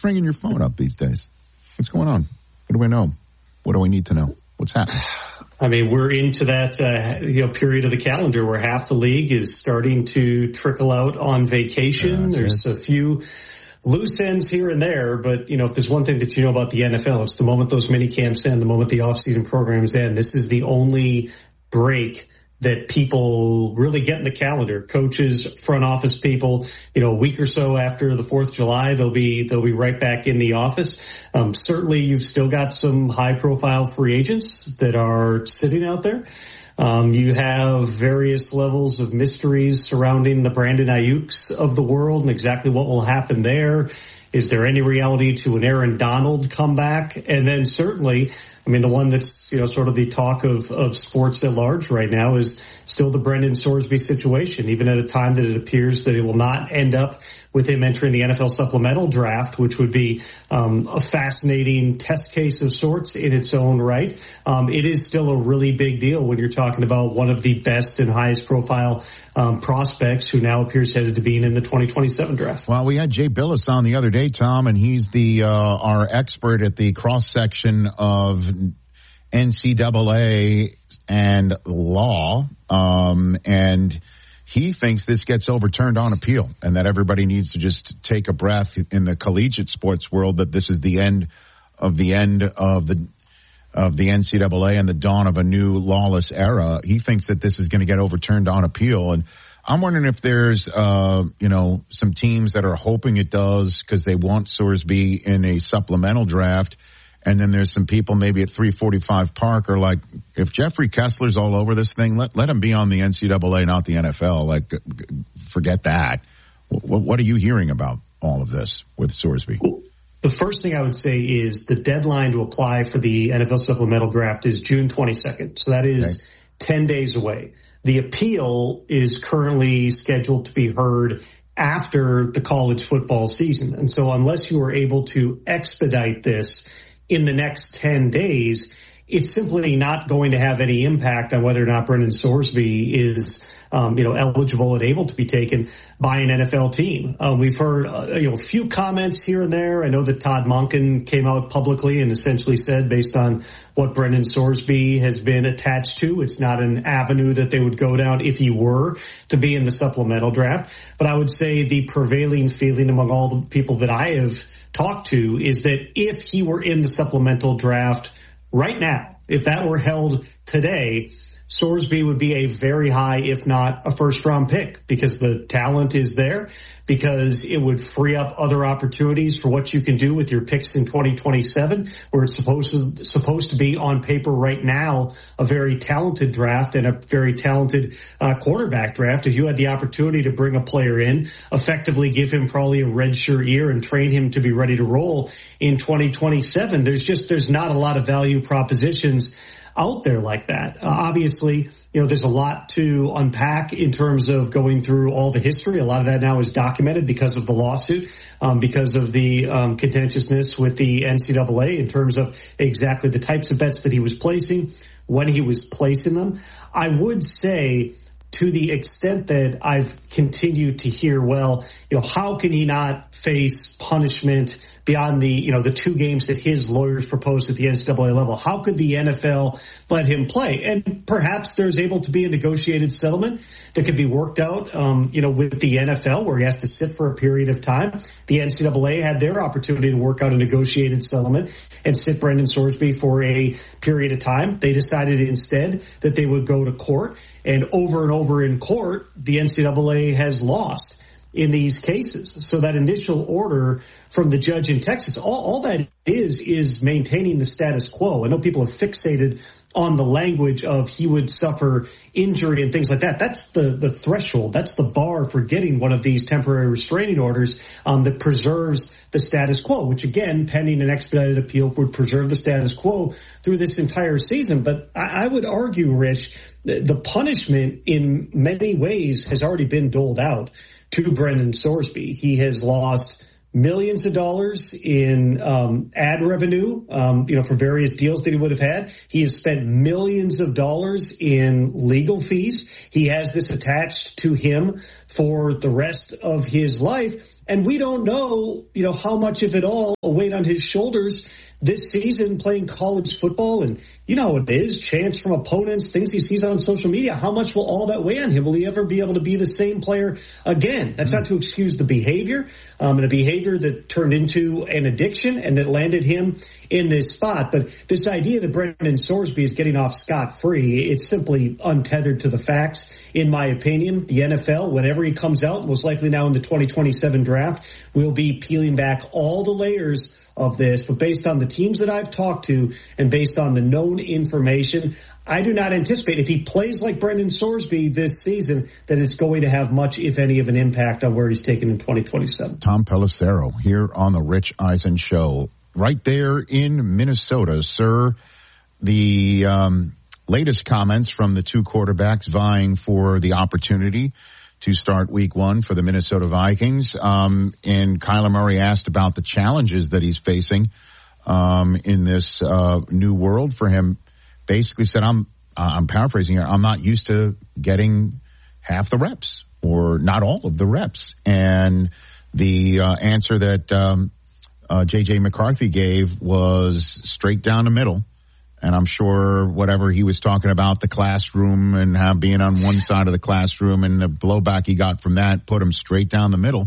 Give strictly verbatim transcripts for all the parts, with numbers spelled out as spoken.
ringing your phone up these days? What's going on? What do we know? What do we need to know? What's happening? I mean, we're into that uh, you know period of the calendar where half the league is starting to trickle out on vacation. Yeah, There's it. a few loose ends here and there, but, you know, if there's one thing that you know about the N F L, it's the moment those mini camps end, the moment the off-season programs end. This is the only break that people really get in the calendar. Coaches, front office people, you know, a week or so after the fourth of July, they'll be, they'll be right back in the office. Um, certainly you've still got some high profile free agents that are sitting out there. Um, you have various levels of mysteries surrounding the Brandon Ayuks of the world and exactly what will happen there. Is there any reality to an Aaron Donald comeback? And then certainly, I mean, the one that's, you know, sort of the talk of, of sports at large right now is still the Brendan Sorsby situation, even at a time that it appears that it will not end up with him entering the N F L supplemental draft, which would be um, a fascinating test case of sorts in its own right. Um, it is still a really big deal when you're talking about one of the best and highest profile um, prospects who now appears headed to being in the twenty twenty-seven draft. Well, we had Jay Billis on the other day, Tom, and he's the uh, our expert at the cross section of N C double A and law, um, and he thinks this gets overturned on appeal and that everybody needs to just take a breath in the collegiate sports world, that this is the end of the end of the of the N C double A and the dawn of a new lawless era. He thinks that this is going to get overturned on appeal. And I'm wondering if there's, uh, you know, some teams that are hoping it does because they want Sorsby in a supplemental draft. And then there's some people maybe at three forty-five Park are like, if Jeffrey Kessler's all over this thing, let let him be on the N C double A, not the N F L. Like, forget that. What, what are you hearing about all of this with Sorsby? The first thing I would say is the deadline to apply for the N F L supplemental draft is June twenty-second. So that is okay. ten days away. The appeal is currently scheduled to be heard after the college football season. And so unless you are able to expedite this in the next ten days, it's simply not going to have any impact on whether or not Brendan Sorsby is, um, you know, eligible and able to be taken by an N F L team. Uh, we've heard, uh, you know, a few comments here and there. I know that Todd Monken came out publicly and essentially said, based on what Brendan Sorsby has been attached to, it's not an avenue that they would go down if he were to be in the supplemental draft. But I would say the prevailing feeling among all the people that I have talked to is that if he were in the supplemental draft right now, if that were held today, Sorsby would be a very high, if not a first round pick, because the talent is there, because it would free up other opportunities for what you can do with your picks in twenty twenty-seven, where it's supposed to, supposed to be on paper right now a very talented draft and a very talented uh, quarterback draft. If you had the opportunity to bring a player in, effectively give him probably a redshirt year and train him to be ready to roll in twenty twenty-seven, there's just, there's not a lot of value propositions out there like that. Uh, obviously, you know, there's a lot to unpack in terms of going through all the history. A lot of that now is documented because of the lawsuit, um, because of the um, contentiousness with the N C double A in terms of exactly the types of bets that he was placing, when he was placing them. I would say, to the extent that I've continued to hear, well, you know, how can he not face punishment beyond the, you know, the two games that his lawyers proposed at the N C double A level? How could the N F L let him play? And perhaps there's able to be a negotiated settlement that could be worked out, um, you know, with the N F L, where he has to sit for a period of time. The N C double A had their opportunity to work out a negotiated settlement and sit Brendan Sorsby for a period of time. They decided instead that they would go to court, and over and over in court, the N C double A has lost in these cases. So that initial order from the judge in Texas, all, all that is, is maintaining the status quo. I know people are fixated on the language of he would suffer injury and things like that. That's the, the threshold. That's the bar for getting one of these temporary restraining orders um, that preserves the status quo, which again, pending an expedited appeal, would preserve the status quo through this entire season. But I, I would argue, Rich, the, the punishment in many ways has already been doled out to Brendan Sorsby. He has lost millions of dollars in um, ad revenue, um, you know, for various deals that he would have had. He has spent millions of dollars in legal fees. He has this attached to him for the rest of his life. And we don't know, you know, how much of it all a weight on his shoulders this season playing college football. And you know, it is chants from opponents, things he sees on social media. How much will all that weigh on him? Will he ever be able to be the same player again? That's not to excuse the behavior, um, and a behavior that turned into an addiction and that landed him in this spot. But this idea that Brendan Sorsby is getting off scot-free, it's simply untethered to the facts, in my opinion. The N F L, whenever he comes out, most likely now in the twenty twenty-seven draft, will be peeling back all the layers of this. But based on the teams that I've talked to and based on the known information, I do not anticipate, if he plays like Brendan Sorsby this season, that it's going to have much, if any, of an impact on where he's taken in twenty twenty-seven. Tom Pelissero here on the Rich Eisen Show. Right there in Minnesota, sir. The um, latest comments from the two quarterbacks vying for the opportunity to start week one for the Minnesota Vikings. Um, and Kyler Murray asked about the challenges that he's facing um, in this uh, new world for him. Basically said, I'm, uh, I'm paraphrasing here, I'm not used to getting half the reps or not all of the reps. And the uh, answer that um, uh, J J McCarthy gave was straight down the middle. And I'm sure whatever he was talking about, the classroom and how being on one side of the classroom and the blowback he got from that put him straight down the middle.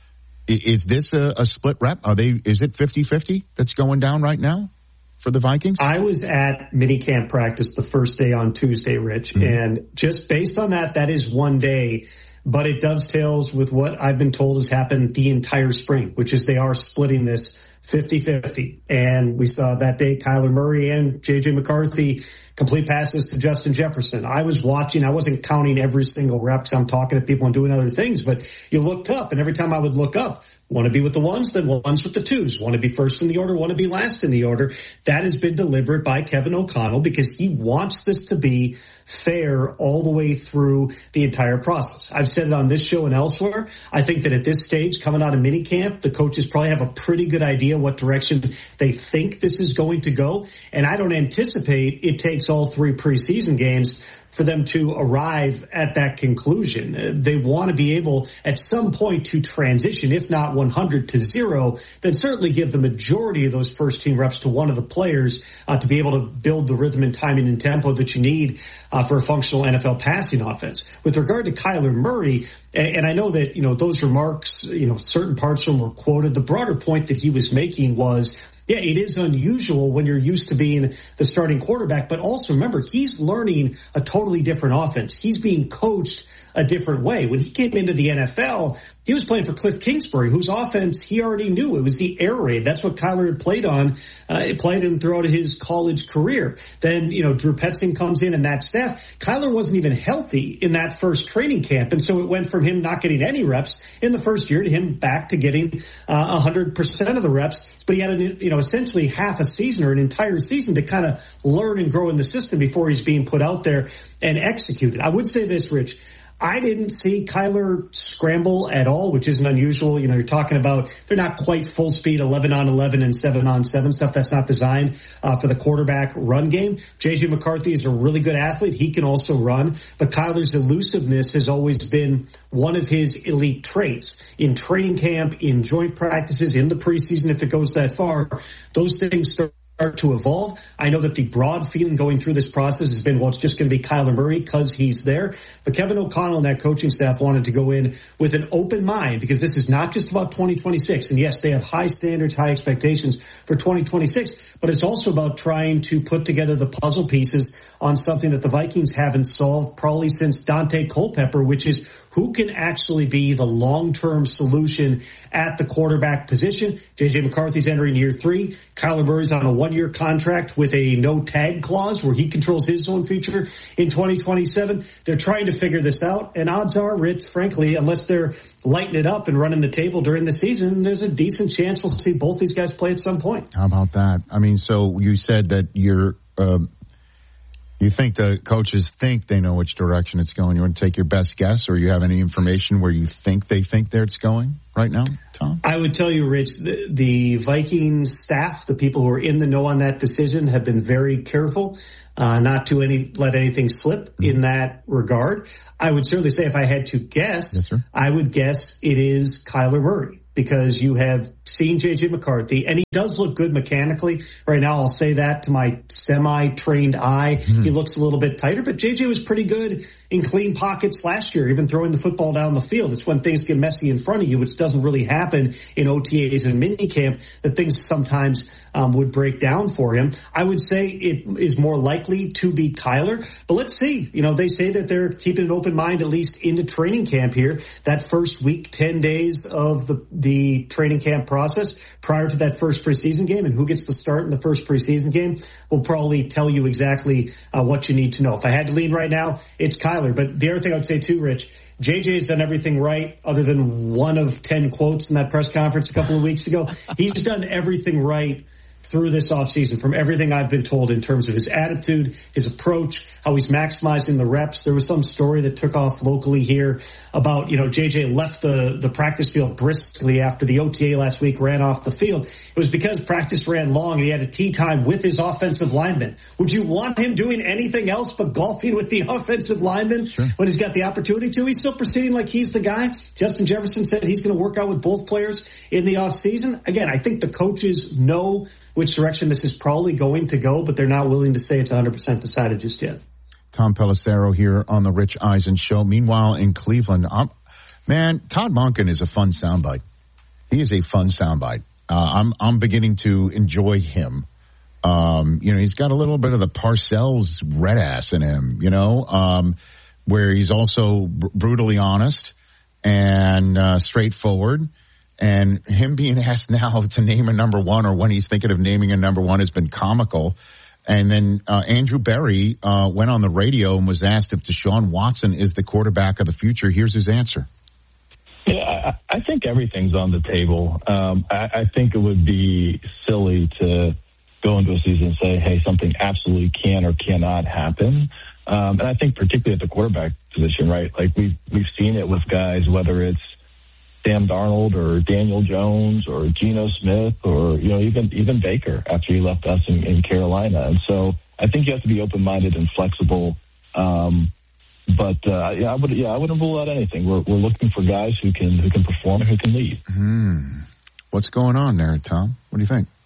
Is this a, a split rep? Are they, is it fifty-fifty that's going down right now for the Vikings? I was at minicamp practice the first day on Tuesday, Rich, mm-hmm. and just based on that, that is one day. But it dovetails with what I've been told has happened the entire spring, which is they are splitting this fifty-fifty. And we saw that day Kyler Murray and J J McCarthy complete passes to Justin Jefferson. I was watching. I wasn't counting every single rep because I'm talking to people and doing other things. But you looked up, and every time I would look up, want to be with the ones, then ones with the twos. Want to be first in the order, want to be last in the order. That has been deliberate by Kevin O'Connell because he wants this to be fair all the way through the entire process. I've said it on this show and elsewhere. I think that at this stage, coming out of minicamp, the coaches probably have a pretty good idea what direction they think this is going to go. And I don't anticipate it takes all three preseason games for them to arrive at that conclusion. They want to be able at some point to transition, if not one hundred to zero, then certainly give the majority of those first team reps to one of the players uh, to be able to build the rhythm and timing and tempo that you need uh, for a functional N F L passing offense. With regard to Kyler Murray, and, and I know that, you know, those remarks, you know, certain parts of them were quoted. The broader point that he was making was, yeah, it is unusual when you're used to being the starting quarterback, but also remember, he's learning a totally different offense. He's being coached a different way. When he came into the N F L, he was playing for Cliff Kingsbury, whose offense he already knew. It was the air raid. That's what Kyler had played on. Uh, it played him throughout his college career. Then, you know, Drew Petzing comes in and that staff. Kyler wasn't even healthy in that first training camp. And so it went from him not getting any reps in the first year to him back to getting uh, one hundred percent of the reps. But he had, an, you know, essentially half a season or an entire season to kind of learn and grow in the system before he's being put out there and executed. I would say this, Rich. I didn't see Kyler scramble at all, which isn't unusual. You know, you're talking about they're not quite full speed eleven on eleven and seven on seven stuff. That's not designed uh, for the quarterback run game. J J McCarthy is a really good athlete. He can also run, but Kyler's elusiveness has always been one of his elite traits. In training camp, in joint practices, in the preseason, if it goes that far, those things start start to evolve. I know that the broad feeling going through this process has been, well, it's just going to be Kyler Murray because he's there. But Kevin O'Connell and that coaching staff wanted to go in with an open mind because this is not just about twenty twenty-six. And yes, they have high standards, high expectations for twenty twenty-six, but it's also about trying to put together the puzzle pieces on something that the Vikings haven't solved probably since Dante Culpepper, which is who can actually be the long-term solution at the quarterback position. J J McCarthy's entering year three. Kyler Murray's on a one-year contract with a no-tag clause where he controls his own future in twenty twenty-seven. They're trying to figure this out, and odds are, Rich, frankly, unless they're lighting it up and running the table during the season, there's a decent chance we'll see both these guys play at some point. How about that? I mean, so you said that you're um, you think the coaches think they know which direction it's going. You want to take your best guess, or you have any information where you think they think there it's going right now, Tom? I would tell you, Rich, the, the Vikings staff, the people who are in the know on that decision, have been very careful uh, not to any let anything slip mm-hmm. in that regard. I would certainly say if I had to guess, yes, sir. I would guess it is Kyler Murray. because you have seen J J McCarthy, and he does look good mechanically. Right now, I'll say that to my semi-trained eye. Mm-hmm. He looks a little bit tighter, but J J was pretty good in clean pockets last year, even throwing the football down the field. It's when things get messy in front of you, which doesn't really happen in O T As and minicamp, that things sometimes um, would break down for him. I would say it is more likely to be Kyler, but let's see. You know, they say that they're keeping an open mind at least into training camp here. That first week, ten days of the, the training camp process prior to that first preseason game, and who gets the start in the first preseason game will probably tell you exactly uh, what you need to know. If I had to lean right now, it's Kyler. But the other thing I would say too, Rich, J J has done everything right other than one of ten quotes in that press conference a couple of weeks ago. He's done everything right through this offseason, from everything I've been told in terms of his attitude, his approach, how he's maximizing the reps. There was some story that took off locally here about, you know, J J left the, the practice field briskly after the O T A last week, ran off the field. It was because practice ran long and he had a tee time with his offensive lineman. Would you want him doing anything else but golfing with the offensive lineman sure. when he's got the opportunity to? He's still proceeding like he's the guy. Justin Jefferson said he's going to work out with both players in the offseason. Again, I think the coaches know which direction this is probably going to go, but they're not willing to say it's one hundred percent decided just yet. Tom Pelissero here on the Rich Eisen Show. Meanwhile, in Cleveland, I'm, man, Todd Monken is a fun soundbite. He is a fun soundbite. Uh, I'm I'm beginning to enjoy him. Um, you know, he's got a little bit of the Parcells red ass in him, you know, um, where he's also br- brutally honest and uh, straightforward. And him being asked now to name a number one, or when he's thinking of naming a number one, has been comical. And then uh, Andrew Berry uh, went on the radio and was asked if Deshaun Watson is the quarterback of the future. Here's his answer. Yeah, I, I think everything's on the table. Um, I, I think it would be silly to go into a season and say, hey, something absolutely can or cannot happen. Um, and I think particularly at the quarterback position, right? Like we've, we've seen it with guys, whether it's Sam Darnold or Daniel Jones or Geno Smith or, you know, even even Baker after he left us in, in Carolina. And so I think you have to be open-minded and flexible. Um, but, uh, yeah, I would, yeah, I wouldn't rule out anything. We're, we're looking for guys who can, who can perform and who can lead. Hmm. What's going on there, Tom? What do you think?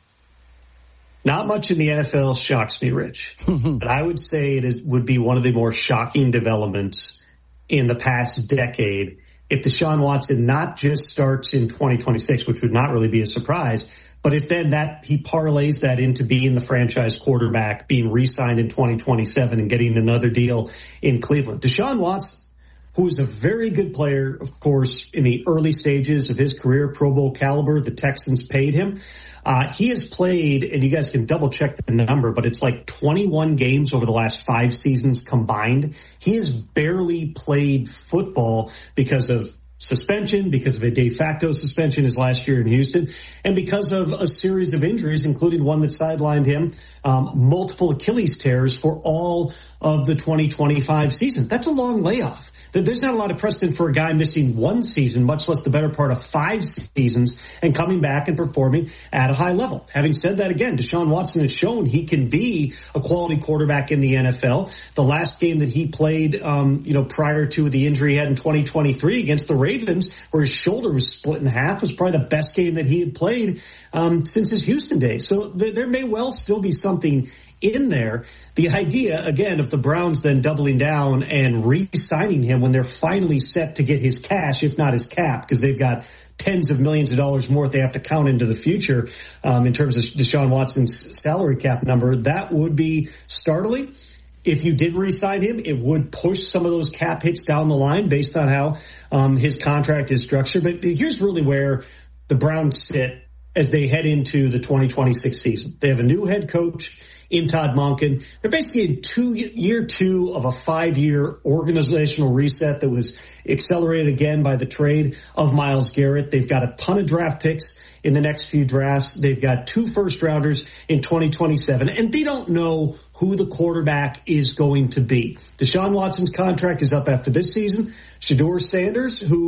Not much in the N F L shocks me, Rich. But I would say it is, would be one of the more shocking developments in the past decade if Deshaun Watson not just starts in twenty twenty-six, which would not really be a surprise, but if then that he parlays that into being the franchise quarterback, being re-signed in twenty twenty-seven and getting another deal in Cleveland. Deshaun Watson, who is a very good player, of course, in the early stages of his career, Pro Bowl caliber, the Texans paid him. Uh, he has played, and you guys can double check the number, but it's like twenty-one games over the last five seasons combined. He has barely played football because of suspension, because of a de facto suspension his last year in Houston, and because of a series of injuries, including one that sidelined him, um, multiple Achilles tears for all of the twenty twenty-five season. That's a long layoff. There's not a lot of precedent for a guy missing one season, much less the better part of five seasons, and coming back and performing at a high level. Having said that, again, Deshaun Watson has shown he can be a quality quarterback in the N F L. The last game that he played, um, you know, prior to the injury he had in twenty twenty-three against the Ravens, where his shoulder was split in half, was probably the best game that he had played um, since his Houston days. So th- there may well still be something in there. The idea, again, of the Browns then doubling down and re-signing him when they're finally set to get his cash, if not his cap, because they've got tens of millions of dollars more that they have to count into the future um, in terms of Deshaun Watson's salary cap number, that would be startling. If you did re-sign him, it would push some of those cap hits down the line based on how um, his contract is structured. But here's really where the Browns sit as they head into the twenty twenty-six season. They have a new head coach in Todd Monken. They're basically in two, year two of a five-year organizational reset that was accelerated again by the trade of Myles Garrett. They've got a ton of draft picks in the next few drafts. They've got two first-rounders in twenty twenty-seven, and they don't know who the quarterback is going to be. Deshaun Watson's contract is up after this season. Shedeur Sanders, who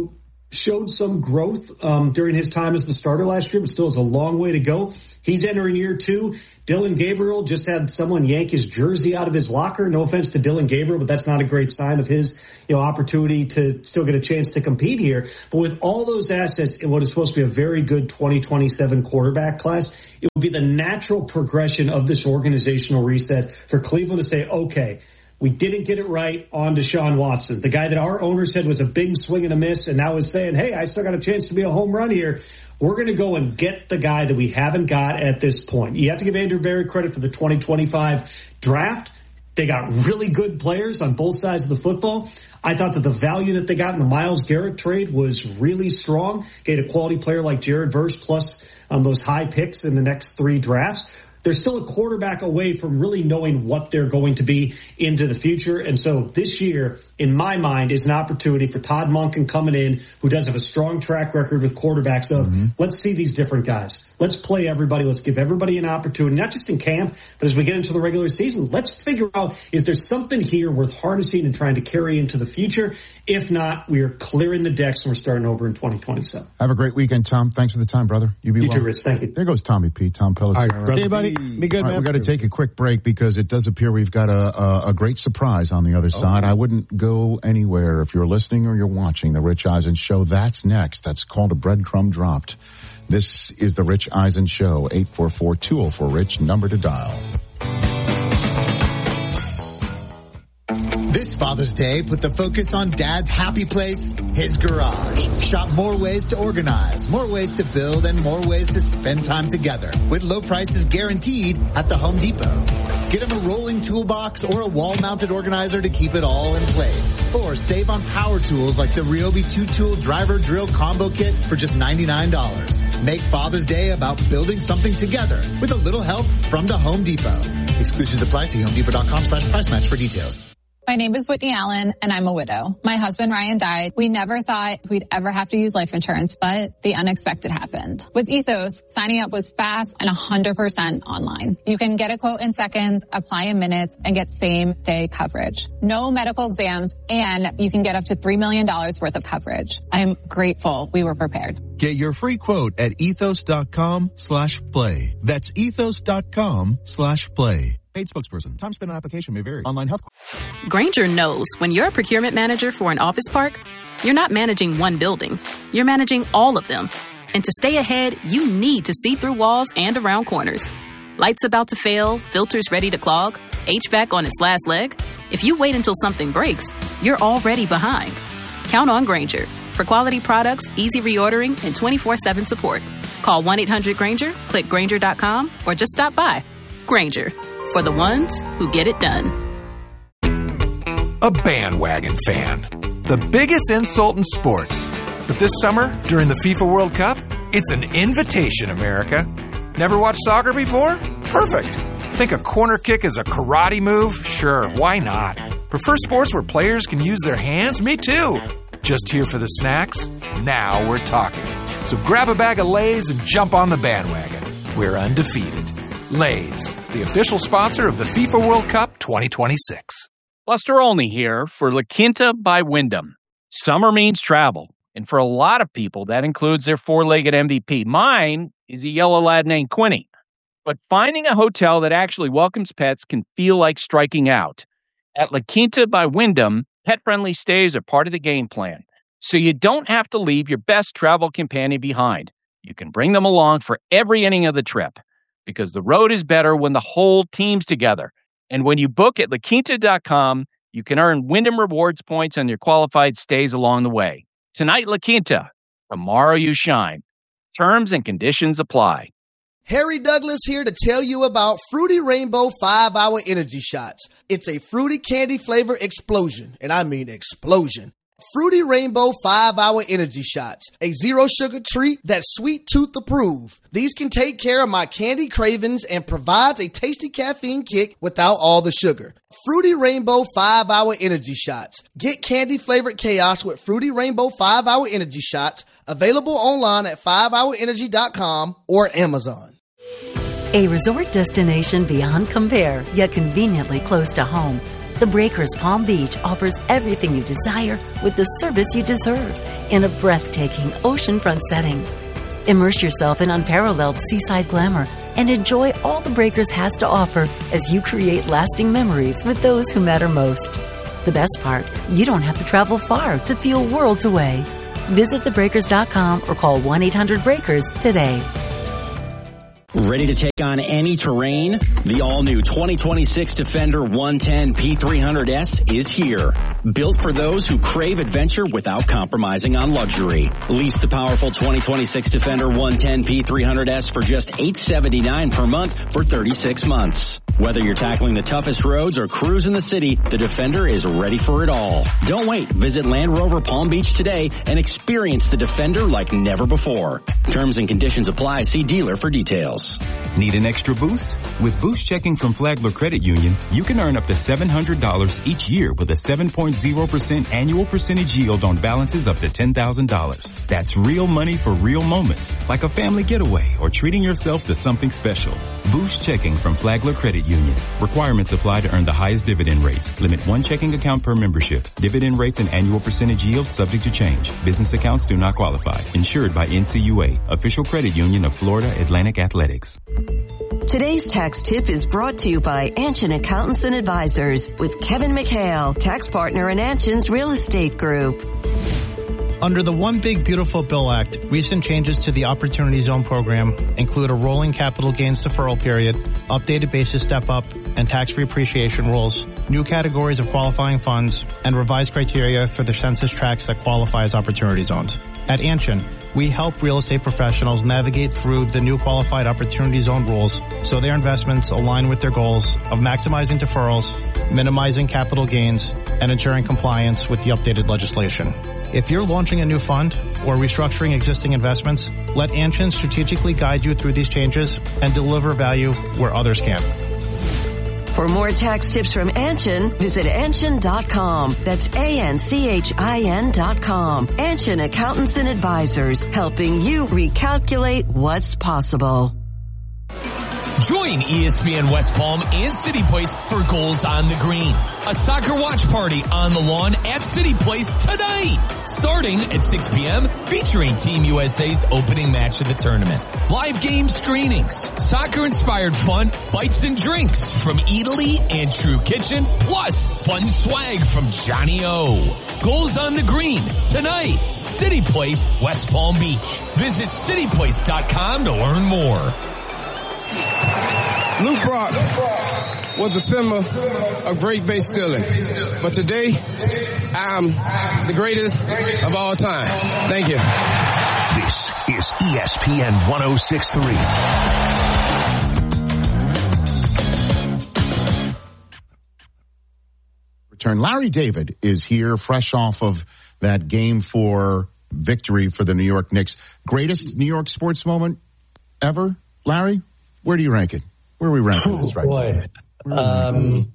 showed some growth um, during his time as the starter last year, but still has a long way to go. He's entering year two. Dillon Gabriel just had someone yank his jersey out of his locker. No offense to Dillon Gabriel, but that's not a great sign of his, you know, opportunity to still get a chance to compete here. But with all those assets in what is supposed to be a very good twenty twenty-seven quarterback class, it would be the natural progression of this organizational reset for Cleveland to say, okay, we didn't get it right on Deshaun Watson, the guy that our owner said was a big swing and a miss, and now is saying, hey, I still got a chance to be a home run here. We're going to go and get the guy that we haven't got at this point. You have to give Andrew Berry credit for the twenty twenty-five draft. They got really good players on both sides of the football. I thought that the value that they got in the Myles Garrett trade was really strong. Get a quality player like Jared Verse plus um, those high picks in the next three drafts. They're still a quarterback away from really knowing what they're going to be into the future. And so this year, in my mind, is an opportunity for Todd Monken coming in, who does have a strong track record with quarterbacks of, mm-hmm. let's see these different guys. Let's play everybody. Let's give everybody an opportunity, not just in camp, but as we get into the regular season, let's figure out, is there something here worth harnessing and trying to carry into the future? If not, we are clearing the decks and we're starting over in twenty twenty-seven. Have a great weekend, Tom. Thanks for the time, brother. You be you well. too, Rich. Thank you. There goes Tommy P. Tom Pellis. All right, see you, buddy. Be good, All right, man. We've got to take a quick break because it does appear we've got a, a, a great surprise on the other oh. side. I wouldn't go anywhere if you're listening or you're watching the Rich Eisen Show. That's next. That's called a breadcrumb dropped. This is the Rich Eisen Show. eight four four, two oh four, RICH, number to dial. This Father's Day, put the focus on Dad's happy place, his garage. Shop more ways to organize, more ways to build, and more ways to spend time together. With low prices guaranteed at the Home Depot. Get him a rolling toolbox or a wall-mounted organizer to keep it all in place. Or save on power tools like the Ryobi two-tool driver drill combo kit for just ninety-nine dollars. Make Father's Day about building something together with a little help from the Home Depot. Exclusions apply. See homedepot.com slash price match for details. My name is Whitney Allen, and I'm a widow. My husband, Ryan, died. We never thought we'd ever have to use life insurance, but the unexpected happened. With Ethos, signing up was fast and one hundred percent online. You can get a quote in seconds, apply in minutes, and get same-day coverage. No medical exams, and you can get up to three million dollars worth of coverage. I'm grateful we were prepared. Get your free quote at ethos.com slash play. That's ethos.com slash play. Paid spokesperson. Time spent on application may vary. Online health. Grainger knows when you're a procurement manager for an office park, you're not managing one building. You're managing all of them. And to stay ahead, you need to see through walls and around corners. Lights about to fail, filters ready to clog, H V A C on its last leg. If you wait until something breaks, you're already behind. Count on Grainger for quality products, easy reordering, and twenty-four seven support. Call one eight hundred Grainger, click Grainger dot com, or just stop by. Grainger, for the ones who get it done. A bandwagon fan. The biggest insult in sports. But this summer, during the FIFA World Cup, it's an invitation, America. Never watched soccer before? Perfect. Think a corner kick is a karate move? Sure, why not? Prefer sports where players can use their hands? Me too. Just here for the snacks? Now we're talking. So grab a bag of Lay's and jump on the bandwagon. We're undefeated. Lay's, the official sponsor of the FIFA World Cup twenty twenty-six. Buster Olney here for La Quinta by Wyndham. Summer means travel, and for a lot of people, that includes their four-legged M V P. Mine is a yellow lad named Quinny. But finding a hotel that actually welcomes pets can feel like striking out. At La Quinta by Wyndham, pet-friendly stays are part of the game plan, so you don't have to leave your best travel companion behind. You can bring them along for every inning of the trip, because the road is better when the whole team's together. And when you book at La Quinta dot com, you can earn Wyndham Rewards points on your qualified stays along the way. Tonight, La Quinta. Tomorrow, you shine. Terms and conditions apply. Harry Douglas here to tell you about Fruity Rainbow five hour Energy Shots. It's a fruity candy flavor explosion, and I mean explosion. Fruity Rainbow five hour Energy Shots, a zero-sugar treat that's sweet tooth approved. These can take care of my candy cravings and provides a tasty caffeine kick without all the sugar. Fruity Rainbow five hour Energy Shots. Get candy-flavored chaos with Fruity Rainbow five hour Energy Shots, available online at five hour energy dot com or Amazon. A resort destination beyond compare, yet conveniently close to home. The Breakers Palm Beach offers everything you desire with the service you deserve in a breathtaking oceanfront setting. Immerse yourself in unparalleled seaside glamour and enjoy all the Breakers has to offer as you create lasting memories with those who matter most. The best part, you don't have to travel far to feel worlds away. Visit the breakers dot com or call one eight hundred breakers today. Ready to take on any terrain? The all-new twenty twenty-six Defender one ten P three hundred S is here. Built for those who crave adventure without compromising on luxury. Lease the powerful twenty twenty-six Defender one ten P three hundred S for just eight hundred seventy-nine dollars per month for thirty-six months. Whether you're tackling the toughest roads or cruising the city, the Defender is ready for it all. Don't wait. Visit Land Rover Palm Beach today and experience the Defender like never before. Terms and conditions apply. See dealer for details. Need an extra boost? With Boost Checking from Flagler Credit Union, you can earn up to seven hundred dollars each year with a seven point zero percent annual percentage yield on balances up to ten thousand dollars. That's real money for real moments, like a family getaway or treating yourself to something special. Boost Checking from Flagler Credit Union. Requirements apply to earn the highest dividend rates. Limit one checking account per membership. Dividend rates and annual percentage yield subject to change. Business accounts do not qualify. Insured by N C U A, official credit union of Florida Atlantic Athletics. Today's tax tip is brought to you by Anshin Accountants and Advisors with Kevin McHale, tax partner in Anshin's Real Estate Group. Under the One Big Beautiful Bill Act, recent changes to the Opportunity Zone program include a rolling capital gains deferral period, updated basis step-up, and tax-free appreciation rules, new categories of qualifying funds, and revised criteria for the census tracts that qualify as Opportunity Zones. At Anshin, we help real estate professionals navigate through the new qualified Opportunity Zone rules so their investments align with their goals of maximizing deferrals, minimizing capital gains, and ensuring compliance with the updated legislation. If you're launching a new fund or restructuring existing investments, let Anshin strategically guide you through these changes and deliver value where others can't. For more tax tips from Anshin, visit Anshin dot com. That's A N C H I N dot com. Anshin Accountants and Advisors, helping you recalculate what's possible. Join E S P N West Palm and City Place for Goals on the Green, a soccer watch party on the lawn at City Place tonight, starting at six p.m., featuring Team U S A's opening match of the tournament. Live game screenings, soccer-inspired fun, bites and drinks from Italy and True Kitchen, plus fun swag from Johnny O. Goals on the Green tonight, City Place, West Palm Beach. Visit city place dot com to learn more. Luke Brock was a symbol of great base stealing, but today I'm the greatest of all time. Thank you. This is E S P N one oh six point three. Return. Larry David is here, fresh off of that game four victory for the New York Knicks. Greatest New York sports moment ever, Larry? Where do you rank it? Where are we ranking oh, this right boy. now? Um,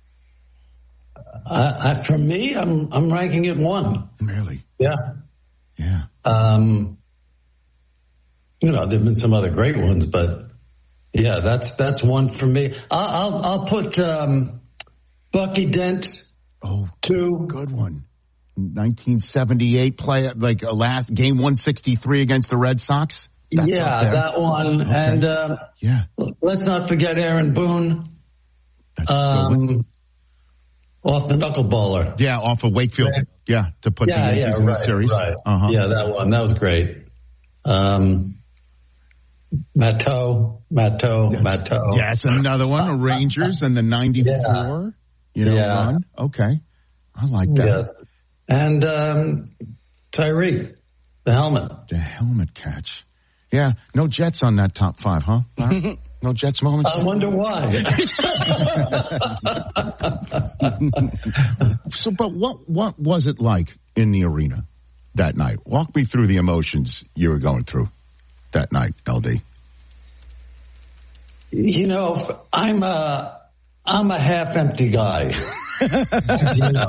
I, I, for me, I'm I'm ranking it one. Really? Yeah. Yeah. Um, you know, there've been some other great ones, but yeah, that's that's one for me. I'll I'll, I'll put um, Bucky Dent. Oh, two. Good one. nineteen seventy-eight play, like a last game one sixty-three against the Red Sox. That's yeah, that one. Okay. And uh, yeah, let's not forget Aaron Boone. That's um, off the knuckleballer. Yeah, off of Wakefield. Yeah, yeah to put yeah, the Yankees yeah, in right, the series. Right. Uh-huh. Yeah, that one. That was great. Um, Matteau, Matteau, Matteau. Yes, another one. The Rangers and the ninety-four. Yeah. You know, yeah. run. Okay, I like that. Yes. And um, Tyreek, the helmet. The helmet catch. Yeah, no Jets on that top five, huh? No Jets moments? I wonder why. So, but what what was it like in the arena that night? Walk me through the emotions you were going through that night, L D. You know, I'm a, I'm a half-empty guy. You know?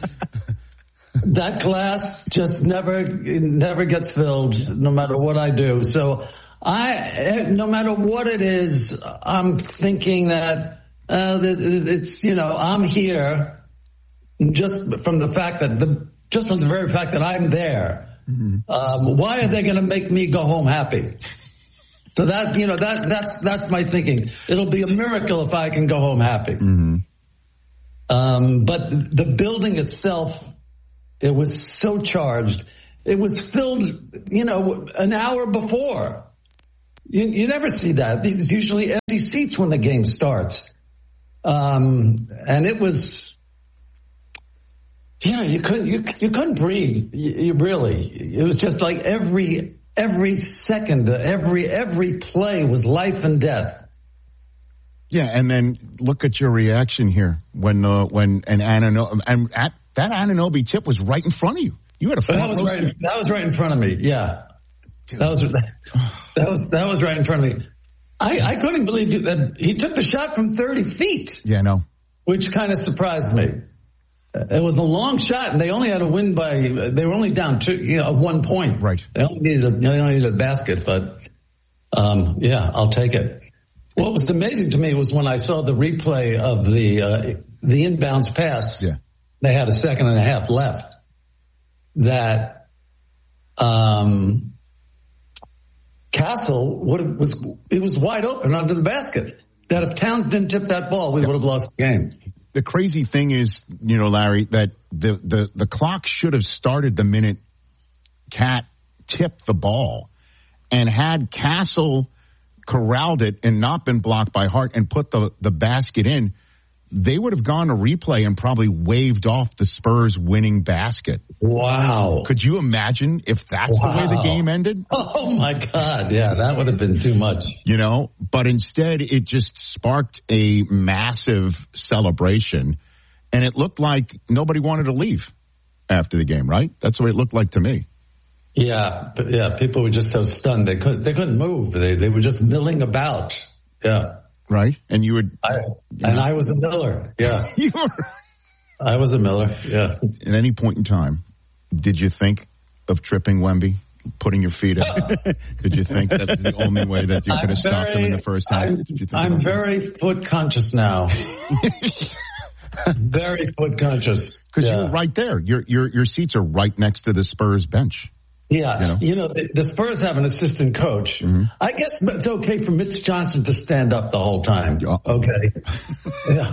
That glass just never, never gets filled, no matter what I do. So I, no matter what it is, I'm thinking that uh, it's, you know, I'm here just from the fact that the just from the very fact that I'm there. Mm-hmm. Um, why are they going to make me go home happy? So that, you know, that that's that's my thinking. It'll be a miracle if I can go home happy. Mm-hmm. Um, but the building itself, it was so charged. It was filled, you know, an hour before. You, you never see that. There's usually empty seats when the game starts. Um, and it was, you know, you couldn't, you, you couldn't breathe. You, you really, it was just like every, every second, every, every play was life and death. Yeah. And then look at your reaction here when, uh, when an Anunoby, and at, that Anunoby tip was right in front of you. You had a that was right. That was right in front of me. Yeah. Dude. That was, that was, that was right in front of me. I, I couldn't believe that he took the shot from thirty feet. Yeah, no. Which kind of surprised me. It was a long shot, and they only had to win by. They were only down two, you know, one point. Right. They only needed a, they only needed a basket, but um, yeah, I'll take it. What was amazing to me was when I saw the replay of the uh, the inbounds pass. Yeah. They had a second and a half left. That um. Castle would was it was wide open under the basket. That if Towns didn't tip that ball, we would have lost the game. The crazy thing is, you know, Larry, that the the, the clock should have started the minute Cat tipped the ball, and had Castle corralled it and not been blocked by Hart and put the the basket in, they would have gone to replay and probably waved off the Spurs winning basket. Wow. Could you imagine if that's wow. the way the game ended? Oh, my God. Yeah, that would have been too much. You know, but instead it just sparked a massive celebration, and it looked like nobody wanted to leave after the game, right? That's the way it looked like to me. Yeah, but yeah, people were just so stunned. They couldn't, they couldn't move. They, they were just milling about. Yeah. Right, and you would, I, and I was a Miller. Yeah, you were. I was a Miller. Yeah. At any point in time, did you think of tripping Wemby, putting your feet up? Did you think that was the only way that you could have stopped him in the first half? I'm, Did you think I'm very that? foot conscious now. Very foot conscious. Because yeah. you're right there. Your your your seats are right next to the Spurs bench. Yeah, you know, you know the, the Spurs have an assistant coach. Mm-hmm. I guess it's okay for Mitch Johnson to stand up the whole time. Okay. Yeah.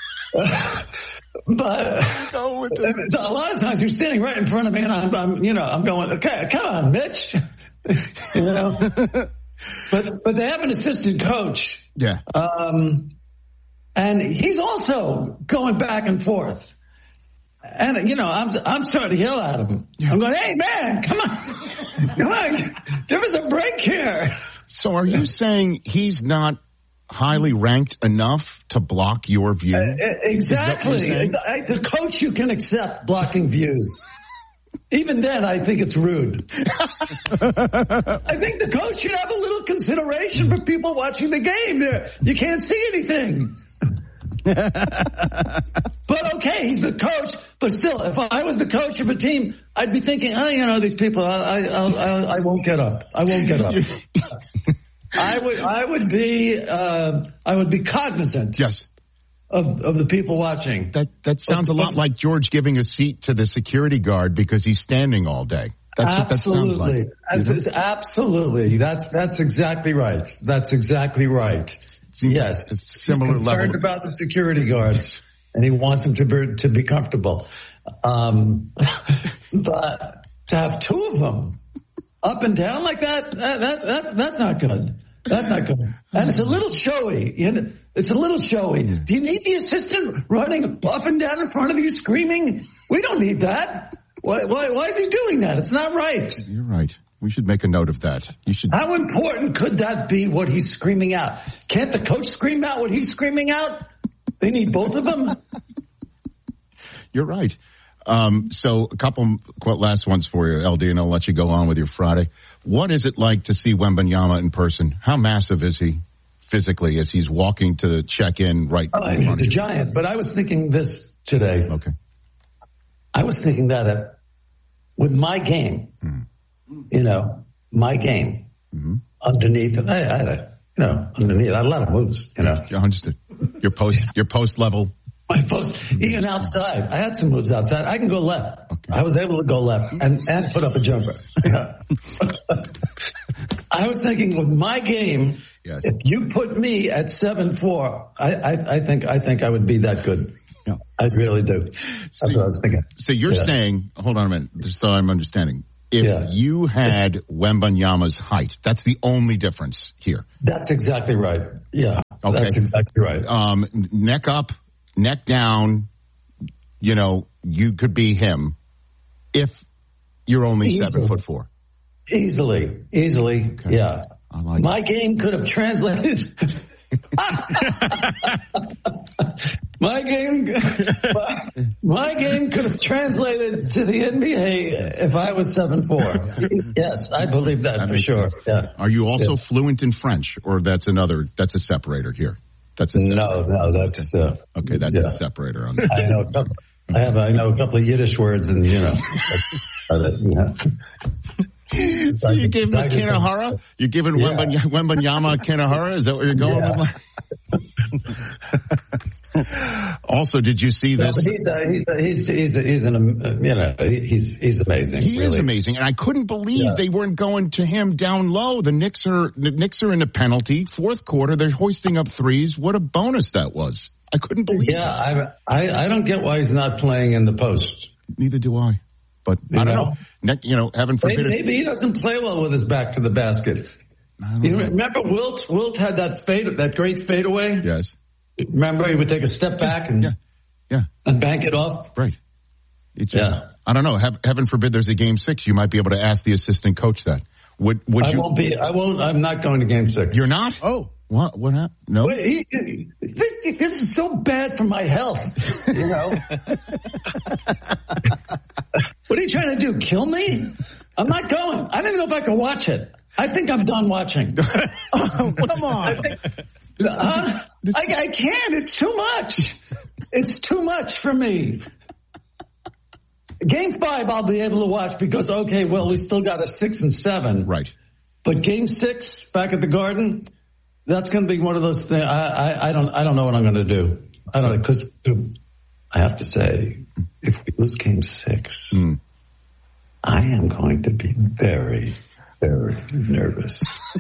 But so a lot of times you're standing right in front of me, and I'm, I'm you know, I'm going, okay, come on, Mitch. You know. But but they have an assistant coach. Yeah. Um, and he's also going back and forth. And, you know, I'm I'm starting to yell at him. I'm going, hey, man, come on. Come on. Give us a break here. So are you saying he's not highly ranked enough to block your view? Uh, exactly. The, the coach you can accept blocking views. Even then, I think it's rude. I think the coach should have a little consideration for people watching the game. There, you can't see anything. But okay, he's the coach. But still, if I was the coach of a team, I'd be thinking, oh, you know, these people, I, I, I, I won't get up. I won't get up. I would, I would be, uh, I would be cognizant. Yes. Of, of the people watching. That that sounds a lot like George giving a seat to the security guard because he's standing all day. That's absolutely. what that sounds like. That's, absolutely. That's that's exactly right. That's exactly right. Yes, similar he's concerned level about the security guards, and he wants them to be to be comfortable. Um, but to have two of them up and down like that, that, that, that that's not good. That's not good. And it's a little showy. You know, it's a little showy. Do you need the assistant running up and down in front of you screaming? We don't need that. Why, why, why is he doing that? It's not right. You're right. We should make a note of that. You should. How important could that be, what he's screaming out? Can't the coach scream out what he's screaming out? They need both of them? You're right. Um, so a couple last ones for you, L D, and I'll let you go on with your Friday. What is it like to see Wembanyama in person? How massive is he physically as he's walking to check in right oh, in front he's of a giant, but I was thinking this today. Okay. I was thinking that uh, with my game, mm. you know, my game mm-hmm. underneath, I, I, you know, underneath, I had a lot of moves, you know. Yeah, understood. Your post, your post level My post, even outside. I had some moves outside. I can go left. Okay. I was able to go left and, and put up a jumper. Yeah. I was thinking with my game, yes. if you put me at seven four, I, I, I think I think I would be that good. Yeah. I really do. That's so, what I was thinking. So you're yeah. saying, hold on a minute, just so I'm understanding. If yeah. you had Wembanyama's height, that's the only difference here. That's exactly right. Yeah. Okay. That's exactly right. Um, neck up, neck down, you know, you could be him if you're only easily. seven foot four. Easily, easily, okay. yeah. I like My it. game could have translated. my game, my, my game could have translated to the N B A if I was seven four. Yes, I believe that, that for sure. Yeah. Are you also yeah. fluent in French, or that's another? That's a separator here. That's a separator. no, no. That's uh, okay. That's yeah. a separator. On I know. A couple, I have. I know a couple of Yiddish words, and you know. yeah. So you giving him Kanahara? You're giving yeah. Wembanyama Kanahara? Is that what you're going yeah. with? Also, did you see this? No, he's, a, he's, a, he's, he's, a, he's an, you know, he's, he's amazing. He really. is amazing. And I couldn't believe yeah. they weren't going to him down low. The Knicks are, the Knicks are in a penalty. Fourth quarter, they're hoisting up threes. What a bonus that was. I couldn't believe it. Yeah, I, I, I don't get why he's not playing in the post. Neither do I. But you I don't know. know. You know, heaven forbid. Maybe, maybe he doesn't play well with his back to the basket. You know. Remember Wilt? Wilt had that fade, that great fadeaway. Yes. Remember, he would take a step back and yeah, yeah, and bank it off. Right. It just, yeah. I don't know. Heaven forbid there's a game six. You might be able to ask the assistant coach that. Would would I you? won't be. I won't. I'm not going to game six. You're not? Oh. What? What happened? No. Wait, he, he, this, this is so bad for my health. You know. What are you trying to do? Kill me? I'm not going. I don't even know if I can watch it. I think I'm done watching. Oh, come on. I, think, uh, I, I can't. It's too much. It's too much for me. Game five, I'll be able to watch because, okay, well, we still got a six and seven. Right. But game six back at the Garden, that's going to be one of those things. I, I, I don't, I don't know what I'm going to do. I don't know because I have to say, if we lose game six, mm. I am going to be very, very nervous.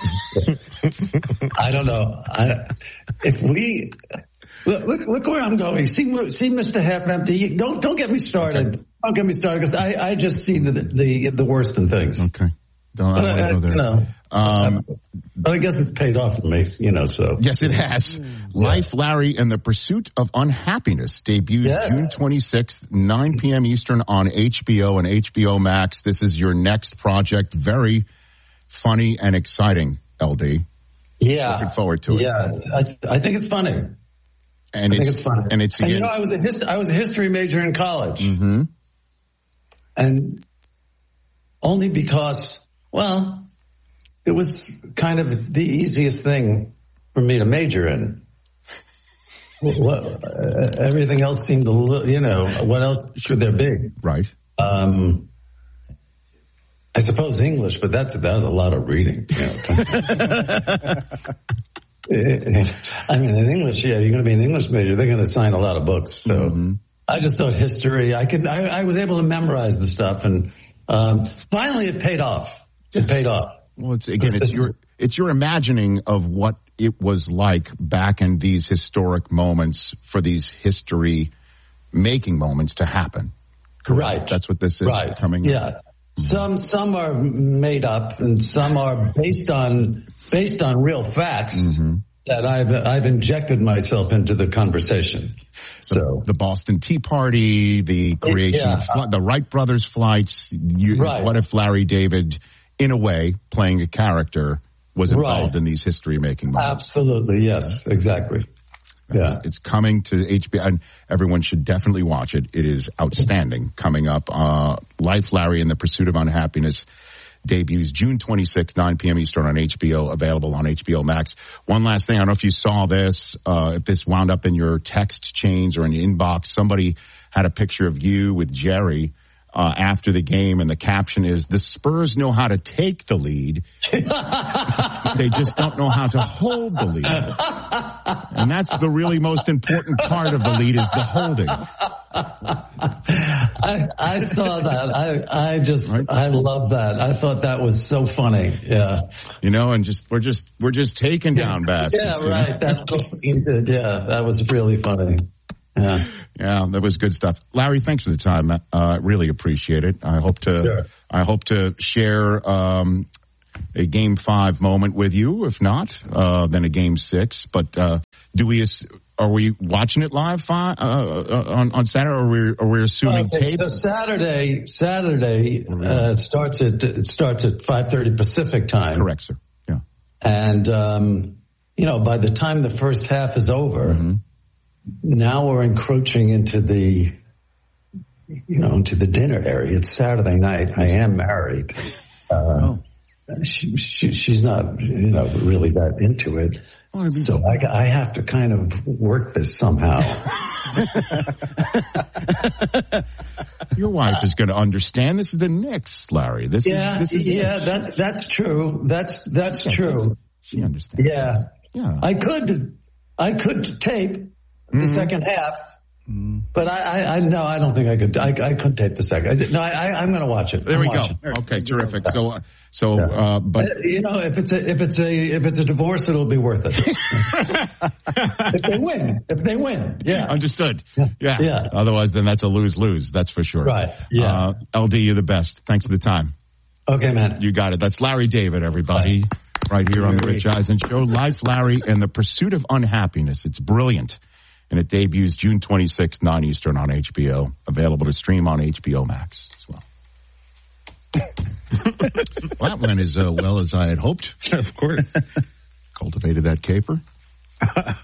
I don't know. I, if we look, look, look where I'm going. See, see, Mister Half Empty. Don't, don't get me started. Okay. Don't get me started because I, I just see the, the, the worst in things. Okay. Don't, I don't want to go there. You know, um, but I guess it's paid off for me, you know, so. Yes, it has. Yeah. Life, Larry, and the Pursuit of Unhappiness debuts yes. June twenty-sixth, nine p.m. Eastern on H B O and H B O Max. This is your next project. Very funny and exciting, L D. Yeah. Looking forward to it. Yeah, I, I think it's funny. And I it's, think it's funny. And it's, again, and you know, I was a hist- I was a history major in college. Mm-hmm. And only because, well, it was kind of the easiest thing for me to major in. Well, uh, everything else seemed a little, you know, what else should there be? Right. Um, I suppose English, but that's, that was a lot of reading. You know. I mean, in English, yeah, you're going to be an English major. They're going to assign a lot of books. So mm-hmm. I just thought history, I could, I, I was able to memorize the stuff, and um, finally it paid off. It paid off. Well, it's again, it's your, it's your imagining of what it was like back in these historic moments for these history making moments to happen. Correct. Right. That's what this is right. coming. Yeah. Up. Some, some are made up and some are based on, based on real facts mm-hmm. that I've, I've injected myself into the conversation. So the, the Boston Tea Party, the creation yeah. of fl- the Wright brothers flights. You, right. What if Larry David, in a way, playing a character, was involved right. in these history-making moments? Absolutely, yes, exactly. Yeah, it's coming to H B O, and everyone should definitely watch it. It is outstanding. Coming up, uh, Life, Larry, and the Pursuit of Unhappiness debuts June twenty-sixth, nine p.m. Eastern on H B O, available on H B O Max. One last thing, I don't know if you saw this, uh, if this wound up in your text chains or in your inbox. Somebody had a picture of you with Jerry uh, after the game, and the caption is, "The Spurs know how to take the lead. They just don't know how to hold the lead." And that's the really most important part of the lead, is the holding. I, I saw that. I, I just, right? I love that. I thought that was so funny. Yeah. You know, and just, we're just, we're just taking down baskets. Yeah, right. That's what he did. Yeah, that was really funny. Yeah. Yeah, that was good stuff. Larry, thanks for the time. I uh, really appreciate it. I hope to, sure. I hope to share, um, a game five moment with you. If not, uh, then a game six. But, uh, do we, are we watching it live five, uh, on, on Saturday, or are we, are we assuming okay, tape? So Saturday, Saturday, uh, it starts at, it starts at five thirty Pacific time. Correct, sir. Yeah. And, um, you know, by the time the first half is over, mm-hmm. now we're encroaching into the, you know, into the dinner area. It's Saturday night. I am married. Uh, oh. She, she, she's not, you know, really that into it. Oh, so I, I have to kind of work this somehow. Your wife is going to understand. This is the Knicks, Larry. This yeah, is, this is yeah, that's that's true. That's that's true. She understands. Yeah, yeah. I could, I could tape the mm-hmm. second half. Mm. But I, I, I, no, I don't think I could. I, I couldn't tape the second. No, I, I, I'm going to watch it. There I'm we go. It. Okay, terrific. So, uh, so, yeah. uh, but you know, if it's a, if it's a, if it's a divorce, it'll be worth it. If they win, if they win, yeah, understood. Yeah. yeah, yeah. Otherwise, then that's a lose lose. That's for sure. Right. Yeah. Uh, L D, you're the best. Thanks for the time. Okay, man. You got it. That's Larry David, everybody, Bye. right here on the Rich Eisen Show. Life, Larry, and the Pursuit of Unhappiness. It's brilliant. And it debuts June twenty-sixth, nine Eastern on H B O. Available to stream on H B O Max as well. Well, that went as uh, well as I had hoped. Of course. Cultivated that caper. Oh, my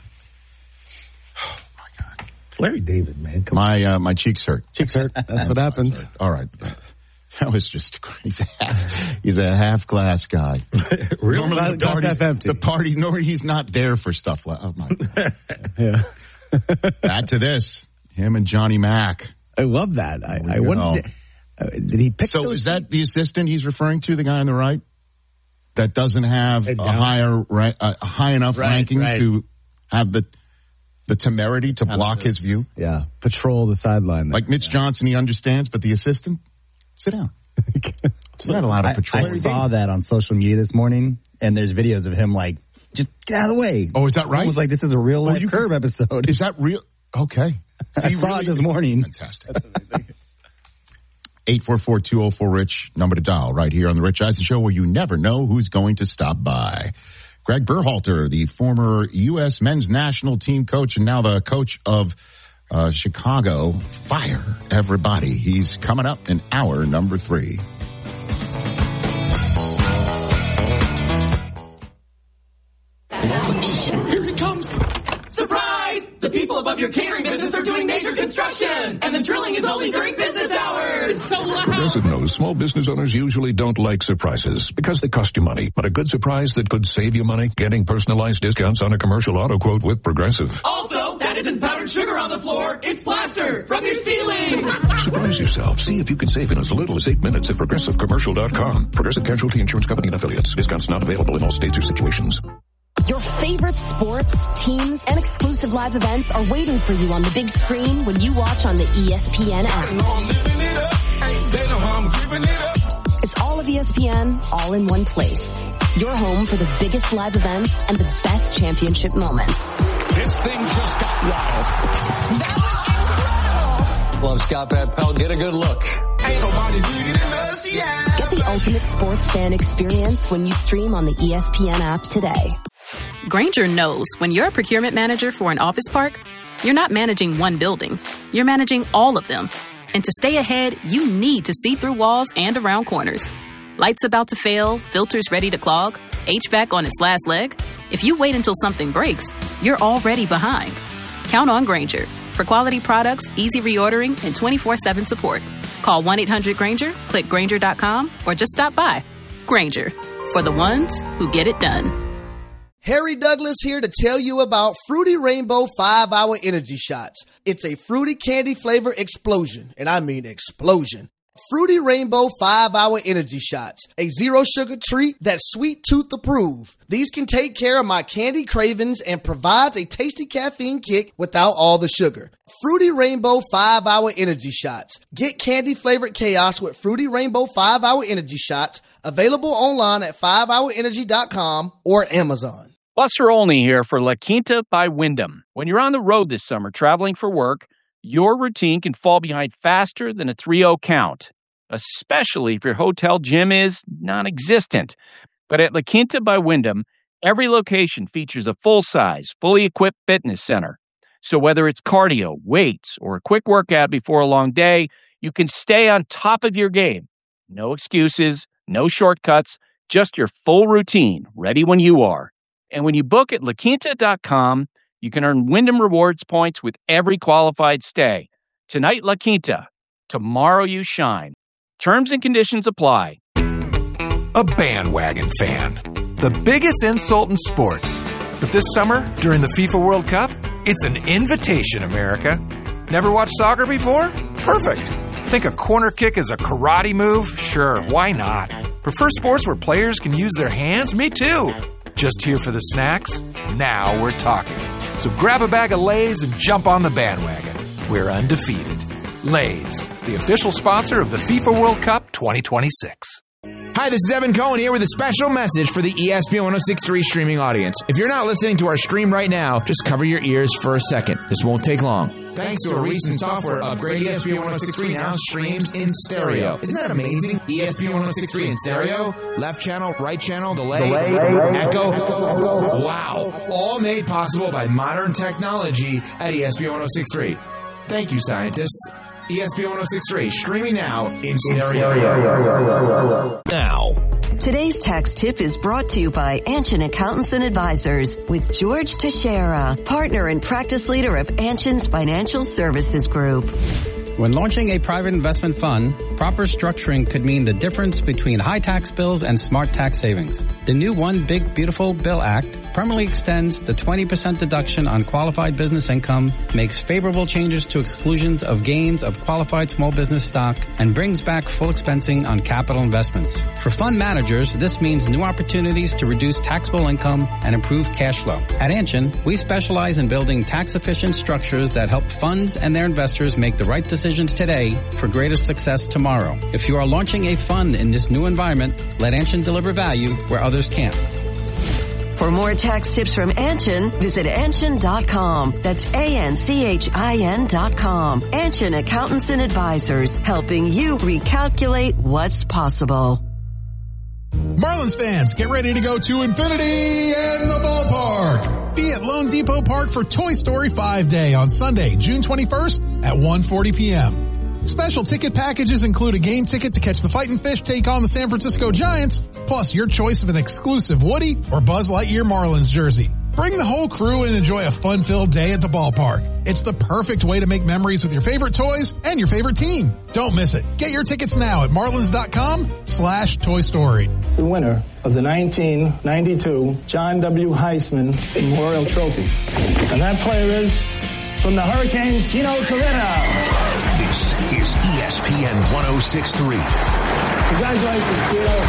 God. Larry David, man. Come my uh, my cheeks hurt. Cheeks hurt. That's what happens. All right. That was just crazy. He's a half glass guy. Real normally the party, half empty. The party, normally he's not there for stuff like, oh my God. Yeah. Back to this. Him and Johnny Mack. I love that. I, I wonder, uh, did he pick So those is that the assistant he's referring to, the guy on the right? That doesn't have a higher, ra- a high enough right, ranking right. to have the the temerity to block his view? Yeah. Patrol the sideline. Like Mitch yeah. Johnson, he understands, but the assistant? Sit down. It's not allowed to patrol. I, I saw that on social media this morning, and there's videos of him like, just get out of the way. Oh, is that it's right? Almost like this is a real life oh, Curb can, episode. Is that real? Okay. So I saw really, it this morning. Fantastic. eight four four, two oh four, RICH, number to dial right here on the Rich Eisen Show, where you never know who's going to stop by. Greg Berhalter, the former U S men's national team coach and now the coach of uh, Chicago. Fire everybody. He's coming up in hour number three. Here he comes. Surprise! The people above your catering business are doing major construction, and the drilling is only during business hours. So loud. Progressive knows small business owners usually don't like surprises because they cost you money. But a good surprise that could save you money, getting personalized discounts on a commercial auto quote with Progressive. Also, that isn't powdered sugar on the floor. It's plaster from your ceiling. Surprise yourself. See if you can save in as little as eight minutes at progressive commercial dot com. Progressive Casualty Insurance Company and affiliates. Discounts not available in all states or situations. Your favorite sports, teams, and exclusive live events are waiting for you on the big screen when you watch on the E S P N app. It's all of E S P N, all in one place. Your home for the biggest live events and the best championship moments. This thing just got wild. Love Scott Van Pelt. Get a good look. Ain't nobody bigger than us, yeah. Get the ultimate sports fan experience when you stream on the E S P N app today. Grainger knows when you're a procurement manager for an office park, you're not managing one building. You're managing all of them. And to stay ahead, you need to see through walls and around corners. Lights about to fail, filters ready to clog, H V A C on its last leg. If you wait until something breaks, you're already behind. Count on Grainger for quality products, easy reordering, and twenty-four seven support. Call one eight hundred Grainger, click Grainger dot com, or just stop by. Grainger, for the ones who get it done. Harry Douglas here to tell you about Fruity Rainbow five hour Energy Shots. It's a fruity candy flavor explosion, and I mean explosion. Fruity Rainbow five hour Energy Shots, a zero-sugar treat that's sweet tooth approved. These can take care of my candy cravings and provides a tasty caffeine kick without all the sugar. Fruity Rainbow five hour Energy Shots. Get candy-flavored chaos with Fruity Rainbow five hour Energy Shots, available online at five hour energy dot com or Amazon. Buster Olney here for La Quinta by Wyndham. When you're on the road this summer traveling for work, your routine can fall behind faster than a three oh count, especially if your hotel gym is non-existent. But at La Quinta by Wyndham, every location features a full-size, fully equipped fitness center. So whether it's cardio, weights, or a quick workout before a long day, you can stay on top of your game. No excuses, no shortcuts, just your full routine, ready when you are. And when you book at la quinta dot com, you can earn Wyndham Rewards points with every qualified stay. Tonight, La Quinta. Tomorrow, you shine. Terms and conditions apply. A bandwagon fan. The biggest insult in sports. But this summer, during the FIFA World Cup, it's an invitation, America. Never watched soccer before? Perfect. Think a corner kick is a karate move? Sure, why not? Prefer sports where players can use their hands? Me too. Just here for the snacks? Now we're talking. So grab a bag of Lay's and jump on the bandwagon. We're undefeated. Lay's, the official sponsor of the FIFA World Cup twenty twenty-six. Hi, this is Evan Cohen here with a special message for the E S P N one oh six point three streaming audience. If you're not listening to our stream right now, just cover your ears for a second. This won't take long. Thanks to a recent software upgrade, E S P N one oh six point three now streams in stereo. Isn't that amazing? E S P N one oh six point three in stereo, left channel, right channel, delay, delay echo, echo. Wow. All made possible by modern technology at E S P N one oh six point three. Thank you, scientists. E S P N one oh six point three, streaming now in stereo. Now. Today's tax tip is brought to you by Anshin Accountants and Advisors with George Teixeira, partner and practice leader of Anshin's Financial Services Group. When launching a private investment fund, proper structuring could mean the difference between high tax bills and smart tax savings. The new One Big Beautiful Bill Act permanently extends the twenty percent deduction on qualified business income, makes favorable changes to exclusions of gains of qualified small business stock, and brings back full expensing on capital investments. For fund managers, this means new opportunities to reduce taxable income and improve cash flow. At Anshin, we specialize in building tax-efficient structures that help funds and their investors make the right decisions today for greater success tomorrow. If you are launching a fund in this new environment, let Anshin deliver value where others can't. For more tax tips from Anshin, visit anshin dot com. That's A N C H I N dot com. Anshin Accountants and Advisors, helping you recalculate what's possible. Marlins fans, get ready to go to infinity and the ballpark. Be at Lone Depot Park for Toy Story five Day on Sunday, June twenty-first at one forty p.m. Special ticket packages include a game ticket to catch the Fightin' Fish take on the San Francisco Giants, plus your choice of an exclusive Woody or Buzz Lightyear Marlins jersey. Bring the whole crew and enjoy a fun-filled day at the ballpark. It's the perfect way to make memories with your favorite toys and your favorite team. Don't miss it. Get your tickets now at marlins.com slash Toy Story. The winner of the nineteen ninety-two John W. Heisman Memorial Trophy. And that player is from the Hurricanes, Gino Torino. This is E S P N one oh six point three. Congratulations, Gino.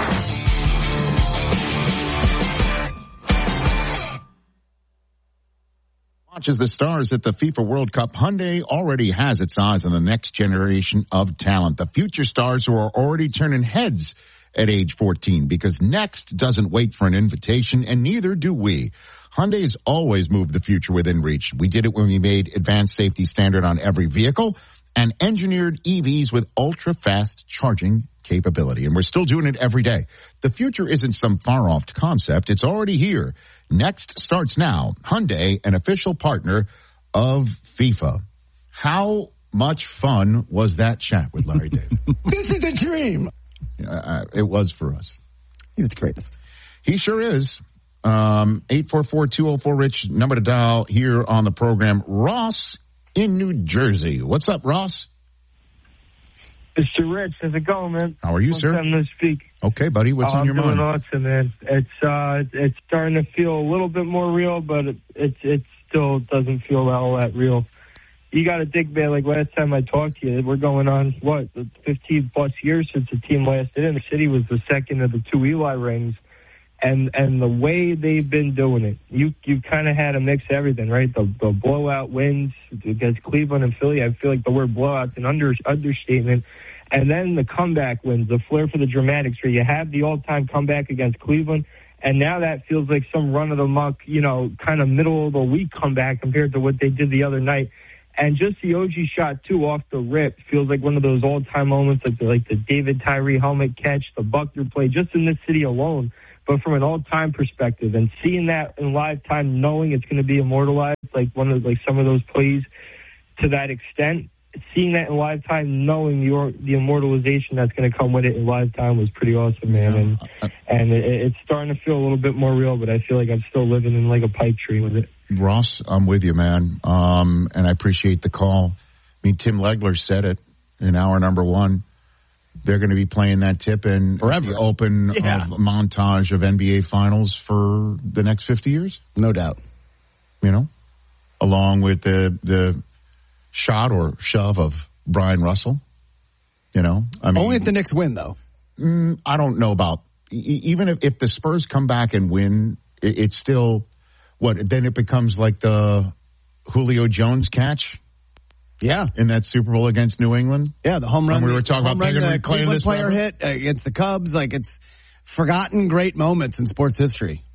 Launches the stars at the FIFA World Cup. Hyundai already has its eyes on the next generation of talent. The future stars who are already turning heads at age fourteen, because next doesn't wait for an invitation, and neither do we. Hyundai has always moved the future within reach. We did it when we made advanced safety standard on every vehicle and engineered E Vs with ultra-fast charging capability. And we're still doing it every day. The future isn't some far-off concept. It's already here. Next starts now. Hyundai, an official partner of FIFA. How much fun was that chat with Larry David? This is a dream. Uh, it was for us. He's the greatest. He sure is. Um, eight four four, two oh four, Rich, number to dial here on the program. Ross in New Jersey. What's up, Ross? Mister Rich, how's it going, man? How are you, Long sir? time no speak. Okay, buddy. What's oh, on your I'm mind? doing awesome, man. It's uh, it's starting to feel a little bit more real, but it it, it still doesn't feel all that real you got to think, man, like last time I talked to you, we're going on, what, fifteen plus years since the team last did it. The city was the second of the two Eli rings. And and the way they've been doing it, you you kind of had a mix of everything, right? The the blowout wins against Cleveland and Philly. I feel like the word blowout's an under, understatement. And then the comeback wins, the flair for the dramatics, where you have the all-time comeback against Cleveland, and now that feels like some run-of-the-muck, you know, kind of middle-of-the-week comeback compared to what they did the other night. And just the O G shot, too, off the rip feels like one of those all-time moments, like the, like the David Tyree helmet catch, the Buckner play, just in this city alone. But from an all-time perspective, and seeing that in live time, knowing it's going to be immortalized, like one of like some of those plays to that extent, seeing that in live time, knowing the the immortalization that's going to come with it in live time was pretty awesome, man. And and it, it's starting to feel a little bit more real, but I feel like I'm still living in like a pipe tree with it. Ross, I'm with you, man, um, and I appreciate the call. I mean, Tim Legler said it in hour number one. They're going to be playing that tip in forever. The open yeah. of montage of N B A finals for the next fifty years. No doubt. You know, along with the the shot or shove of Brian Russell. You know, I mean, only if the Knicks win, though. Mm, I don't know about even if, if the Spurs come back and win. It, it's still what then it becomes like the Julio Jones catch. Yeah, in that Super Bowl against New England. Yeah, the home run. And we were talking about run, the Cleveland player hit against the Cubs. Like, it's forgotten great moments in sports history.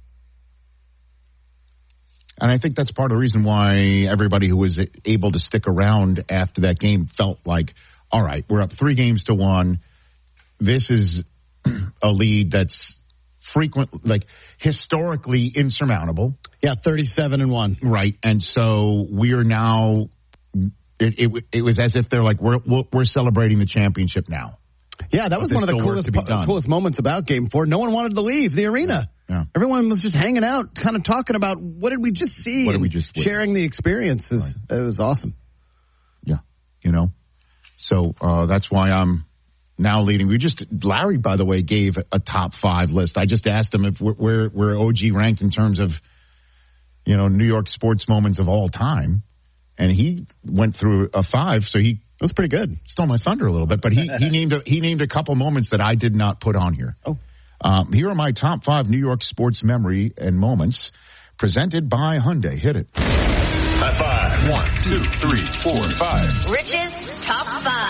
And I think that's part of the reason why everybody who was able to stick around after that game felt like, all right, we're up three games to one. This is a lead that's frequent, like historically insurmountable. Yeah, thirty-seven and one. Right, and so we are now. It, it it was as if they're like, we're we're celebrating the championship now. Yeah, that was one of the coolest coolest moments about Game Four. No one wanted to leave the arena. Yeah. Yeah. Everyone was just hanging out, kind of talking about what did we just see. What did we just sharing the experiences. Right. It was awesome. Yeah, you know. So uh, that's why I'm now leading. We just Larry, by the way, gave a top five list. I just asked him if where where O G ranked in terms of, you know, New York sports moments of all time. And he went through a five, so he that was pretty good. Stole my thunder a little bit, but he, he named a, he named a couple moments that I did not put on here. Oh, um, here are my top five New York sports memory and moments, presented by Hyundai. Hit it. High five. One, two, three, four, five. Rich's top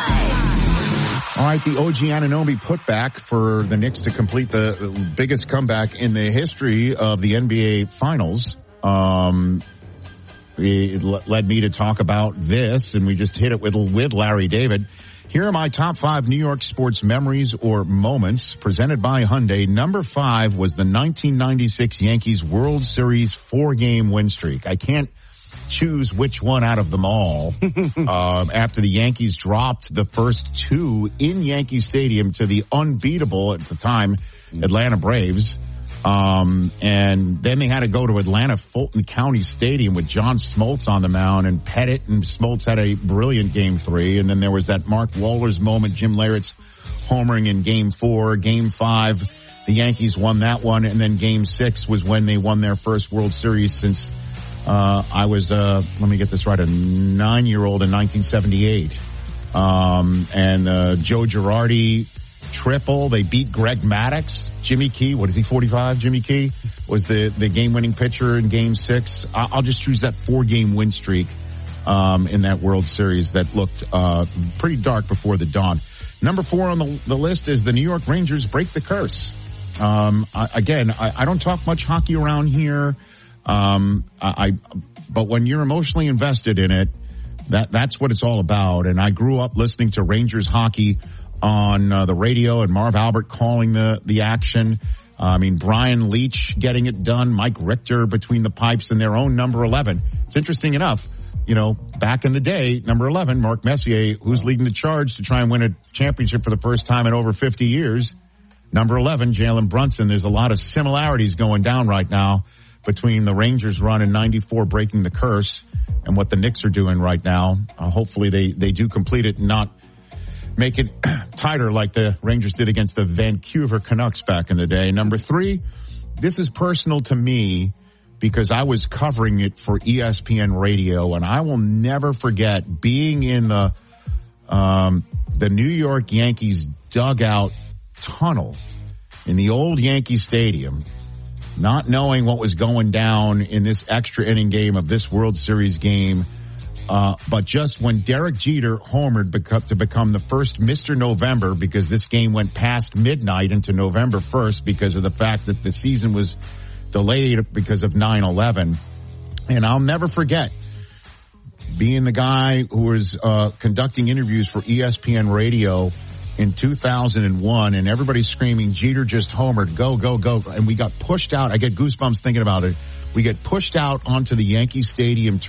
five. All right, the O G Anunoby putback for the Knicks to complete the biggest comeback in the history of the N B A Finals. Um. It led me to talk about this, and we just hit it with, with Larry David. Here are my top five New York sports memories or moments presented by Hyundai. Number five was the nineteen ninety-six Yankees World Series four-game win streak. I can't choose which one out of them all. um, after the Yankees dropped the first two in Yankee Stadium to the unbeatable, at the time, Atlanta Braves. Um, and then they had to go to Atlanta Fulton County Stadium with John Smoltz on the mound, and Pettit and Smoltz had a brilliant game three. And then there was that Mark Wohlers moment, Jim Leyritz homering in game four. Game five, the Yankees won that one. And then game six was when they won their first World Series since, uh, I was, uh, let me get this right, a nine year old in nineteen seventy-eight. Um, and, uh, Joe Girardi triple. They beat Greg Maddux. Jimmy Key, what is he, forty-five? Jimmy Key was the, the game-winning pitcher in Game six. I'll just choose that four-game win streak um, in that World Series that looked uh, pretty dark before the dawn. Number four on the, the list is the New York Rangers break the curse. Um, I, again, I, I don't talk much hockey around here, um, I, I but when you're emotionally invested in it, that that's what it's all about. And I grew up listening to Rangers hockey on uh, the radio, and Marv Albert calling the, the action. Uh, I mean, Brian Leach getting it done, Mike Richter between the pipes, and their own number eleven. It's interesting enough, you know, back in the day, number eleven, Mark Messier, who's leading the charge to try and win a championship for the first time in over fifty years. Number eleven, Jalen Brunson. There's a lot of similarities going down right now between the Rangers run in ninety-four breaking the curse and what the Knicks are doing right now. Uh, hopefully they, they do complete it and not make it tighter like the Rangers did against the Vancouver Canucks back in the day. Number three, this is personal to me, because I was covering it for E S P N Radio, and I will never forget being in the um, the New York Yankees dugout tunnel in the old Yankee Stadium, not knowing what was going down in this extra inning game of this World Series game. Uh, but just when Derek Jeter homered beca- to become the first Mister November, because this game went past midnight into November first because of the fact that the season was delayed because of nine eleven. And I'll never forget being the guy who was uh, conducting interviews for E S P N Radio in two thousand one, and everybody screaming, Jeter just homered, go, go, go. And we got pushed out. I get goosebumps thinking about it. We get pushed out onto the Yankee Stadium